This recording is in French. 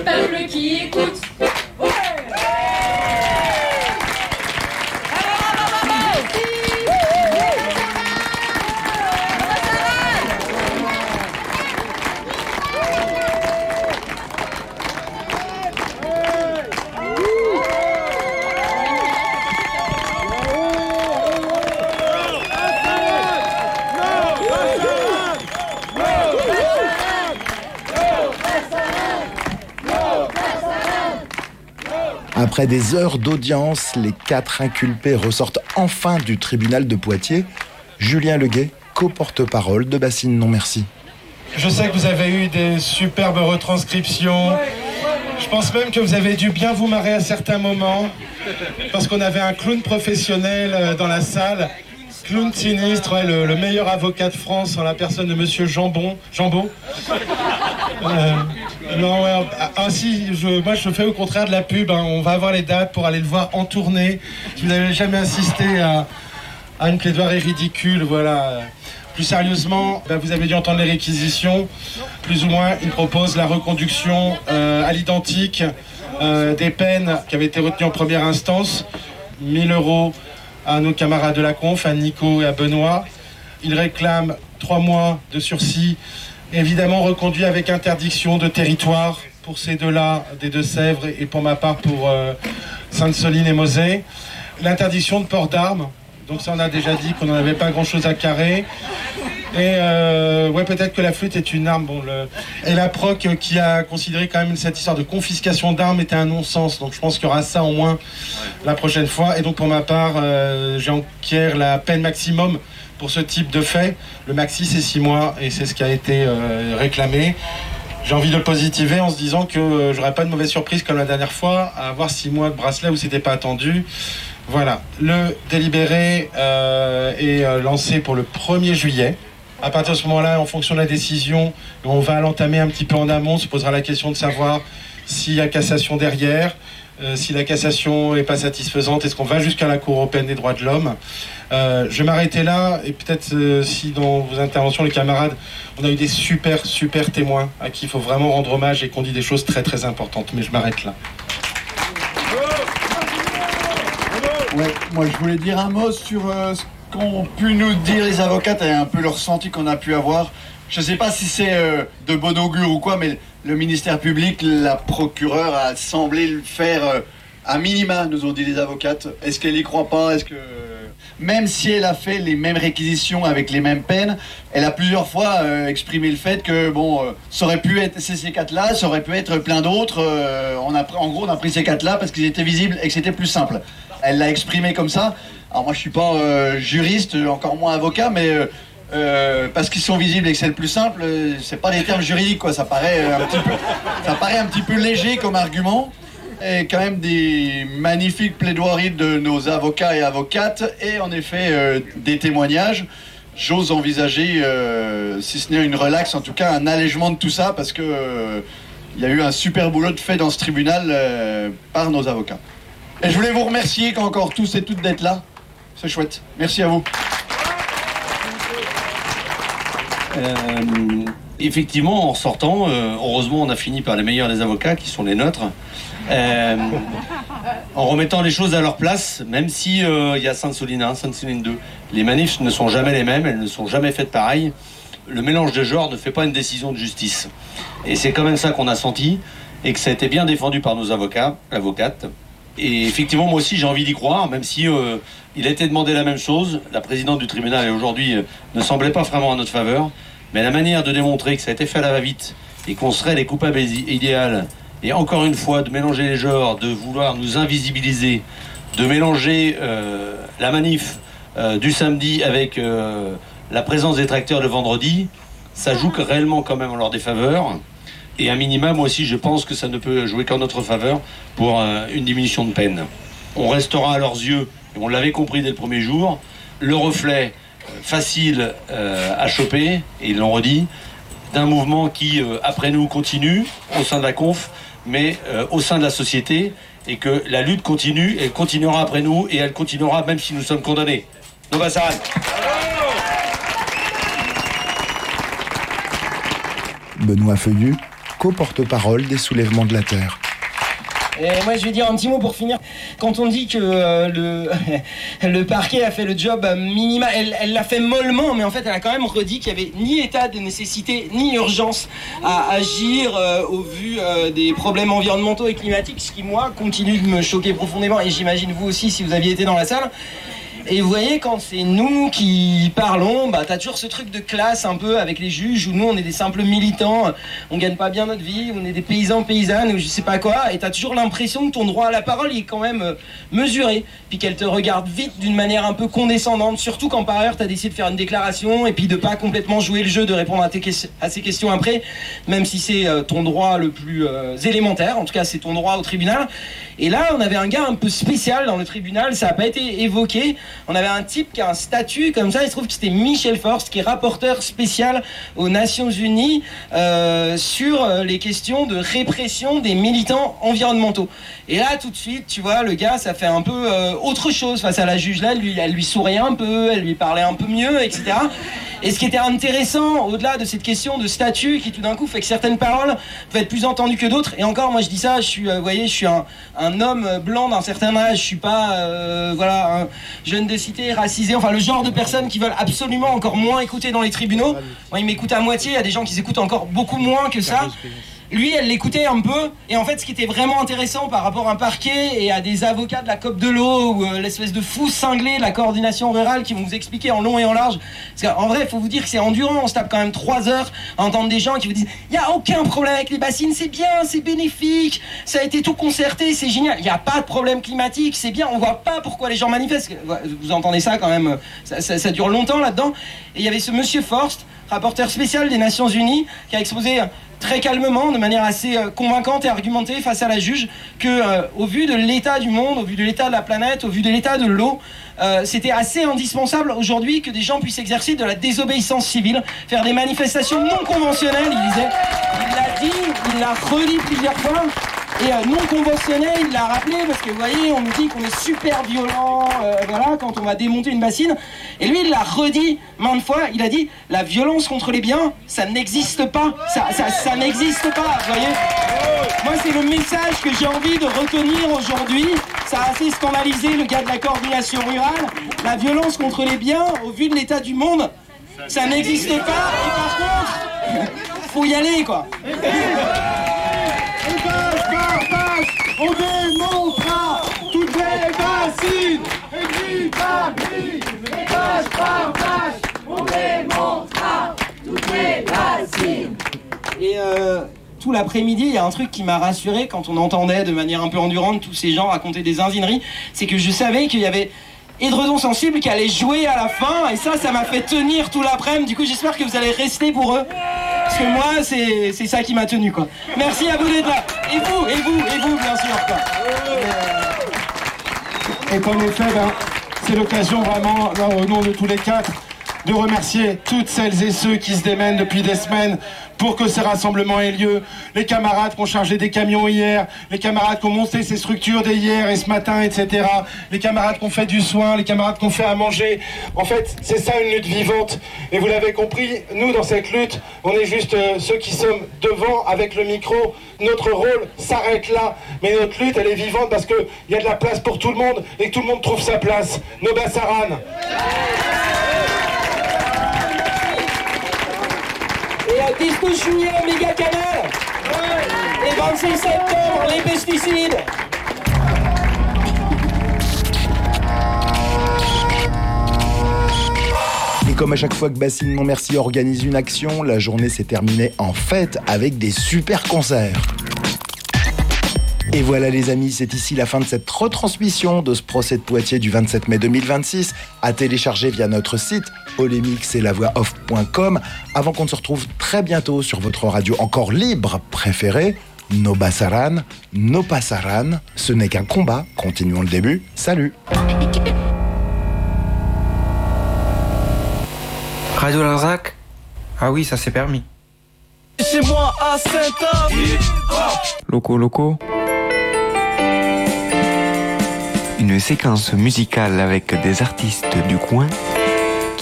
peuple qui écoute. Après des heures d'audience, les 4 inculpés ressortent enfin du tribunal de Poitiers. Julien Leguet, co-porte-parole de Bassine Non Merci. Je sais que vous avez eu des superbes retranscriptions. Je pense même que vous avez dû bien vous marrer à certains moments, parce qu'on avait un clown professionnel dans la salle. Clown sinistre, ouais, le meilleur avocat de France en la personne de Monsieur Jambeau. Non, ouais, moi je fais au contraire de la pub, hein. On va avoir les dates pour aller le voir en tournée. Si vous n'avez jamais assisté à une plaidoirie ridicule, voilà. Plus sérieusement, vous avez dû entendre les réquisitions. Plus ou moins, il propose la reconduction à l'identique des peines qui avaient été retenues en première instance. 1 000 € à nos camarades de la conf, à Nico et à Benoît. Il réclame 3 mois de sursis, évidemment reconduit avec interdiction de territoire pour ces deux-là, des Deux-Sèvres, et pour ma part pour Sainte-Soline et Mosée. L'interdiction de port d'armes, donc ça on a déjà dit qu'on n'en avait pas grand-chose à carrer. Et ouais, peut-être que la flûte est une arme. Et la proc qui a considéré quand même cette histoire de confiscation d'armes était un non-sens. Donc je pense qu'il y aura ça au moins la prochaine fois. Et donc pour ma part, j'enquière la peine maximum pour ce type de fait. Le maxi c'est 6 mois et c'est ce qui a été réclamé. J'ai envie de le positiver en se disant que j'aurai pas de mauvaise surprise comme la dernière fois à avoir 6 mois de bracelet où c'était pas attendu. Voilà, le délibéré est lancé pour le 1er juillet. À partir de ce moment-là, en fonction de la décision, on va l'entamer un petit peu en amont. On se posera la question de savoir s'il y a cassation derrière, si la cassation n'est pas satisfaisante, est-ce qu'on va jusqu'à la Cour européenne des droits de l'homme. Je vais m'arrêter là, et peut-être si dans vos interventions, les camarades, on a eu des super témoins à qui il faut vraiment rendre hommage et qu'on dit des choses très très importantes. Mais je m'arrête là. Ouais, moi je voulais dire un mot sur ce qu'ont pu nous dire les avocates et un peu le ressenti qu'on a pu avoir. Je ne sais pas si c'est de bon augure ou quoi, mais le ministère public, la procureure a semblé le faire à minima, nous ont dit les avocates. Est-ce qu'elle y croit pas? Est-ce que même si elle a fait les mêmes réquisitions avec les mêmes peines, elle a plusieurs fois exprimé le fait que ça aurait pu être ces 4-là, ça aurait pu être plein d'autres. En gros, on a pris ces 4-là parce qu'ils étaient visibles et que c'était plus simple. Elle l'a exprimé comme ça. Alors moi je suis pas juriste, encore moins avocat, mais parce qu'ils sont visibles et que c'est le plus simple, c'est pas des termes juridiques quoi. Ça paraît un petit peu léger comme argument. Et quand même des magnifiques plaidoiries de nos avocats et avocates et en effet des témoignages. J'ose envisager, si ce n'est une relaxe, en tout cas un allègement de tout ça parce que il y a eu un super boulot de fait dans ce tribunal par nos avocats. Et je voulais vous remercier encore tous et toutes d'être là. C'est chouette. Merci à vous. Effectivement, en sortant, heureusement, on a fini par les meilleurs des avocats, qui sont les nôtres, en remettant les choses à leur place, même si il y a Sainte-Soline 1, Sainte-Soline 2. Les manifs ne sont jamais les mêmes, elles ne sont jamais faites pareilles. Le mélange de genres ne fait pas une décision de justice. Et c'est quand même ça qu'on a senti, et que ça a été bien défendu par nos avocates. Et effectivement, moi aussi, j'ai envie d'y croire, même si il a été demandé la même chose. La présidente du tribunal, et aujourd'hui, ne semblait pas vraiment à notre faveur. Mais la manière de démontrer que ça a été fait à la va-vite et qu'on serait les coupables idéales, et encore une fois, de mélanger les genres, de vouloir nous invisibiliser, de mélanger la manif du samedi avec la présence des tracteurs le vendredi, ça joue réellement quand même en leur défaveur. Et à minima, moi aussi, je pense que ça ne peut jouer qu'en notre faveur pour une diminution de peine. On restera à leurs yeux, et on l'avait compris dès le premier jour, le reflet facile à choper, et ils l'ont redit, d'un mouvement qui, après nous, continue au sein de la conf, mais au sein de la société, et que la lutte continue, elle continuera après nous, et elle continuera même si nous sommes condamnés. Nova Saran. Benoît Feuillu, co-porte-parole des soulèvements de la Terre. Et moi je vais dire un petit mot pour finir. Quand on dit que le parquet a fait le job minimal, elle l'a fait mollement, mais en fait elle a quand même redit qu'il n'y avait ni état de nécessité ni urgence à agir au vu des problèmes environnementaux et climatiques, ce qui moi continue de me choquer profondément, et j'imagine vous aussi si vous aviez été dans la salle. Et vous voyez, quand c'est nous qui parlons, t'as toujours ce truc de classe un peu avec les juges, où nous on est des simples militants, on gagne pas bien notre vie, on est des paysannes ou je sais pas quoi, et t'as toujours l'impression que ton droit à la parole il est quand même mesuré, puis qu'elle te regarde vite d'une manière un peu condescendante, surtout quand par ailleurs t'as décidé de faire une déclaration et puis de pas complètement jouer le jeu de répondre à ces questions après, même si c'est ton droit le plus élémentaire, en tout cas c'est ton droit au tribunal. Et là, on avait un gars un peu spécial dans le tribunal, ça n'a pas été évoqué. On avait un type qui a un statut comme ça, il se trouve que c'était Michel Forst, qui est rapporteur spécial aux Nations Unies sur les questions de répression des militants environnementaux. Et là, tout de suite, tu vois, le gars, ça fait un peu autre chose face à la juge. Là, elle lui souriait un peu, elle lui parlait un peu mieux, etc. Et ce qui était intéressant, au-delà de cette question de statut qui tout d'un coup fait que certaines paroles peuvent être plus entendues que d'autres, et encore moi je dis ça, je suis un homme blanc d'un certain âge, je suis pas un jeune de cité racisé, enfin le genre de personnes qui veulent absolument encore moins écouter dans les tribunaux. Moi ils m'écoutent à moitié, il y a des gens qui s'écoutent encore beaucoup moins que ça. Lui, elle l'écoutait un peu, et en fait, ce qui était vraiment intéressant par rapport à un parquet et à des avocats de la COP de l'eau ou l'espèce de fous cinglés de la coordination rurale qui vont vous expliquer en long et en large. Parce qu'en vrai, il faut vous dire que c'est endurant. On se tape quand même 3 heures à entendre des gens qui vous disent « Il n'y a aucun problème avec les bassines, c'est bien, c'est bénéfique, ça a été tout concerté, c'est génial. Il n'y a pas de problème climatique, c'est bien, on voit pas pourquoi les gens manifestent. » Vous entendez ça quand même, ça dure longtemps là-dedans. Et il y avait ce monsieur Forst, rapporteur spécial des Nations Unies, qui a exposé très calmement, de manière assez convaincante et argumentée face à la juge, que au vu de l'état du monde, au vu de l'état de la planète, au vu de l'état de l'eau, c'était assez indispensable aujourd'hui que des gens puissent exercer de la désobéissance civile, faire des manifestations non conventionnelles, il disait. Il l'a dit, il l'a redit plusieurs fois. Et non conventionnel, il l'a rappelé, parce que vous voyez, on nous dit qu'on est super violent, quand on va démonter une bassine. Et lui, il l'a redit maintes fois, il a dit, la violence contre les biens, ça n'existe pas. Ça n'existe pas, vous voyez. Moi, c'est le message que j'ai envie de retenir aujourd'hui. Ça a assez scandalisé le gars de la coordination rurale. La violence contre les biens, au vu de l'état du monde, ça n'existe pas. Et par contre, faut y aller, quoi. On démontrera toutes les bassines. Et page par page, on démontrera toutes les bassines. Et tout l'après-midi, il y a un truc qui m'a rassuré quand on entendait de manière un peu endurante tous ces gens raconter des zinzineries, c'est que je savais qu'il y avait Édredon Sensible qui allait jouer à la fin, et ça m'a fait tenir tout l'après-midi. Du coup, j'espère que vous allez rester pour eux. Parce que moi, c'est ça qui m'a tenu, quoi. Merci à vous d'être là. Et vous, bien sûr, quoi. Et en effet, c'est l'occasion vraiment, au nom de tous les 4, de remercier toutes celles et ceux qui se démènent depuis des semaines pour que ces rassemblements aient lieu. Les camarades qui ont chargé des camions hier, les camarades qui ont monté ces structures dès hier et ce matin, etc. Les camarades qui ont fait du soin, les camarades qui ont fait à manger. En fait, c'est ça une lutte vivante. Et vous l'avez compris, nous, dans cette lutte, on est juste ceux qui sommes devant avec le micro. Notre rôle s'arrête là. Mais notre lutte, elle est vivante parce qu'il y a de la place pour tout le monde et que tout le monde trouve sa place. No Bassaran. Et à 19 juillet, méga canal. Et 26 septembre, les pesticides. Et comme à chaque fois que Bassine Non Merci organise une action, la journée s'est terminée en fête avec des super concerts. Et voilà les amis, c'est ici la fin de cette retransmission de ce procès de Poitiers du 27 mai 2026, à télécharger via notre site polémique-c'est-la-voix-off.com, avant qu'on ne se retrouve très bientôt sur votre radio encore libre préférée. No Bassaran, no passaran, ce n'est qu'un combat, continuons le début, salut. Radio Larzac? Ah oui, ça c'est permis. Chez moi à Saint-Anne. Loco. Une séquence musicale avec des artistes du coin